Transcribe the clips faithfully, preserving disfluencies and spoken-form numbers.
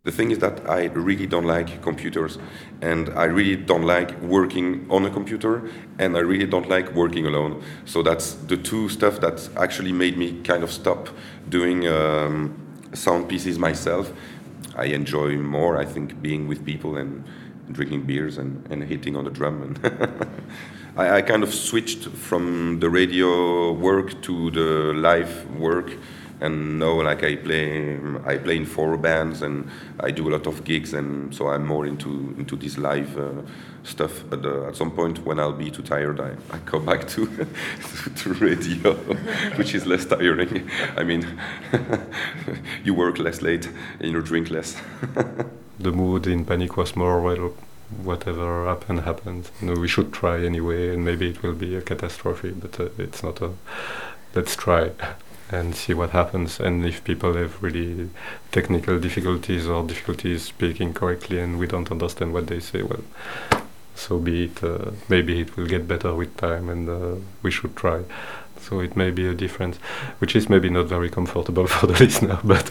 The thing is that I really don't like computers, and I really don't like working on a computer, and I really don't like working alone. So that's the two stuff that actually made me kind of stop doing um, sound pieces myself. I enjoy more, I think, being with people and drinking beers and, and hitting on the drum. And I, I kind of switched from the radio work to the live work. And now, like I play, I play in four bands, and I do a lot of gigs, and so I'm more into into this live uh, stuff. But uh, at some point, when I'll be too tired, I, I go back to to radio, which is less tiring. I mean, you work less late, and you drink less. The mood in Panic was more, well, whatever happened, happened. You know, we should try anyway, and maybe it will be a catastrophe, but uh, it's not a. Let's try. And see what happens, and if people have really technical difficulties or difficulties speaking correctly and we don't understand what they say, well, so be it. Uh, maybe it will get better with time, and uh, we should try. So it may be a difference, which is maybe not very comfortable for the listener, but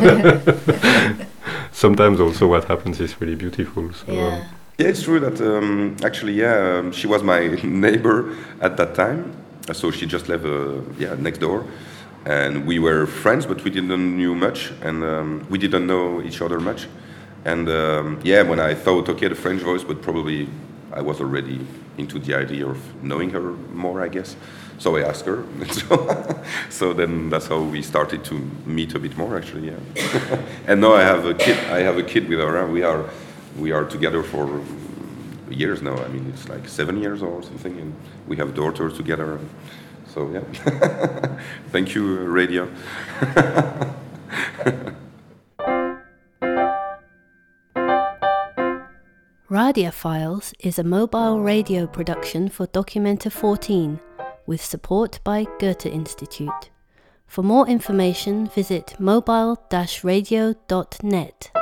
sometimes also what happens is really beautiful. So, yeah. um, Yeah, it's true that um, actually, yeah, um, she was my neighbor at that time, so she just lived uh, yeah next door. And we were friends, but we didn't know much, and um, we didn't know each other much. And um, yeah, when I thought, okay, the French voice, but probably I was already into the idea of knowing her more, I guess. So I asked her. so, so then that's how we started to meet a bit more, actually. Yeah. And now I have a kid. I have a kid with her. We are, we are together for years now. I mean, it's like seven years or something, and we have daughters together. So yeah, thank you, radio. Radiophiles is a mobile radio production for Documenta fourteen, with support by Goethe Institute. For more information, visit mobile dash radio dot net.